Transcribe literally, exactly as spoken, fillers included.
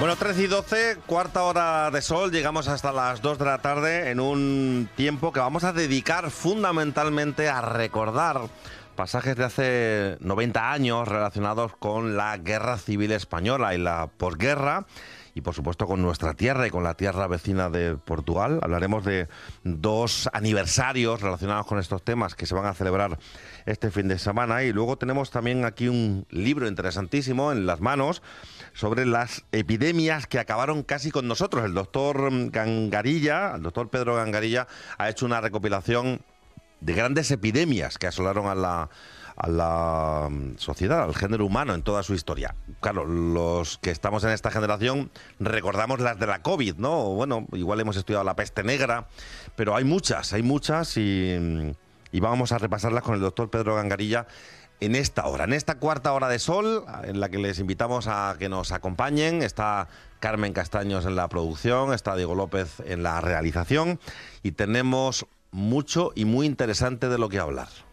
Bueno, trece y doce, cuarta hora de sol, llegamos hasta las dos de la tarde en un tiempo que vamos a dedicar fundamentalmente a recordar pasajes de hace noventa años relacionados con la Guerra Civil Española y la posguerra, y por supuesto con nuestra tierra y con la tierra vecina de Portugal. Hablaremos de dos aniversarios relacionados con estos temas que se van a celebrar este fin de semana, y luego tenemos también aquí un libro interesantísimo en las manos sobre las epidemias que acabaron casi con nosotros. El doctor Gangarilla, el doctor Pedro Gangarilla, ha hecho una recopilación de grandes epidemias que asolaron a la, a la sociedad, al género humano en toda su historia. Claro, los que estamos en esta generación recordamos las de la COVID, ¿no? Bueno, igual hemos estudiado la peste negra, pero hay muchas, hay muchas y, y vamos a repasarlas con el doctor Pedro Gangarilla en esta hora, en esta cuarta hora de sol, en la que les invitamos a que nos acompañen. Está Carmen Castaños en la producción, está Diego López en la realización, y tenemos mucho y muy interesante de lo que hablar.